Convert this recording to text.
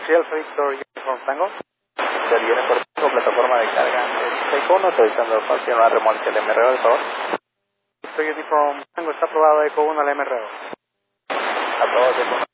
Sí, Alfa Victor, Uniform Tango. Del Uniform Tango, plataforma de carga. 61, autorizando operación a remolque del MRO, por favor. Victor Uniform Tango, está aprobado Eco 1 al MRO. Aprobado,